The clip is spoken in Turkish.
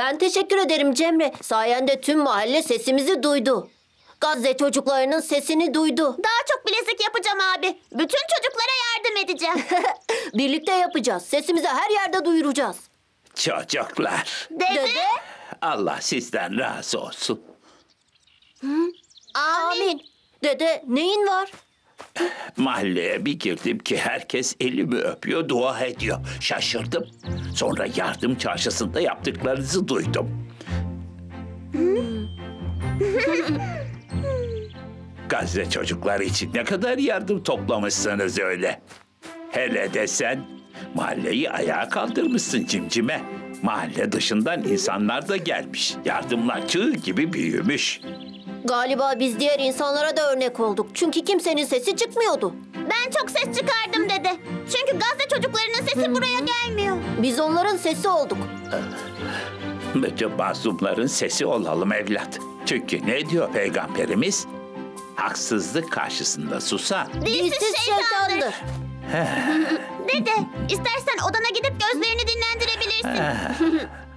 Ben teşekkür ederim Cemre. Sayende tüm mahalle sesimizi duydu. Gazze çocuklarının sesini duydu. Daha çok bilezik yapacağım abi. Bütün çocuklara yardım edeceğim. Birlikte yapacağız. Sesimizi her yerde duyuracağız. Çocuklar, Dede. Allah sizden razı olsun. Amin. Dede neyin var? Mahalleye bir girdim ki herkes elimi öpüyor, dua ediyor. Şaşırdım. Sonra yardım çarşısında yaptıklarınızı duydum. Gazze çocukları için ne kadar yardım toplamışsınız öyle. Hele de sen mahalleyi ayağa kaldırmışsın Cimcime. Mahalle dışından insanlar da gelmiş. Yardımlar çığ gibi büyümüş. Galiba biz diğer insanlara da örnek olduk. Çünkü kimsenin sesi çıkmıyordu. Ben çok ses çıkardım dede. Çünkü Gazze çocuklarının sesi buraya gelmiyor. Biz onların sesi olduk. Bütün mazlumların sesi olalım evlat. Çünkü ne diyor Peygamberimiz? Haksızlık karşısında susan. Dilsiz şeytandır. Dede, istersen odana gidip gözlerini dinlendirebilirsin.